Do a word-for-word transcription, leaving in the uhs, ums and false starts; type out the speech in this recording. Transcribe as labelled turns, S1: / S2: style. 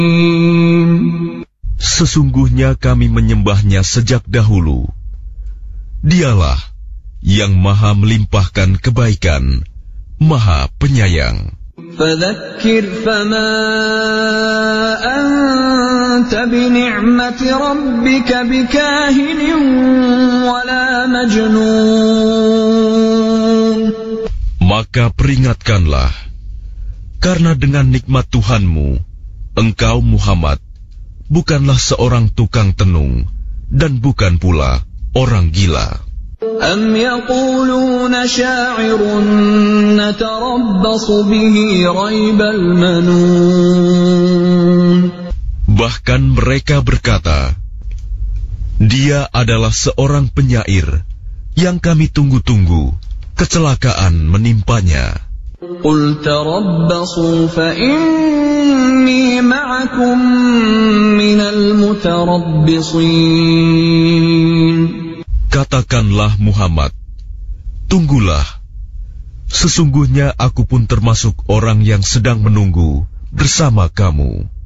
S1: Sesungguhnya kami menyembahnya sejak dahulu. Dialah yang maha melimpahkan kebaikan, maha penyayang.
S2: فذكر فما أنت بنعمة ربك بكاهن ولا مجنون.
S1: Maka peringatkanlah, karena dengan nikmat Tuhanmu, engkau Muhammad bukanlah seorang tukang tenung dan bukan pula orang gila.
S2: أم يقولون شاعر نتربص به ريب المنون.
S1: Bahkan mereka berkata, dia adalah seorang penyair yang kami tunggu-tunggu kecelakaan menimpanya.
S2: قل تربصوا فإني معكم من المتربصين.
S1: Katakanlah Muhammad, tunggulah. Sesungguhnya aku pun termasuk orang yang sedang menunggu bersama kamu.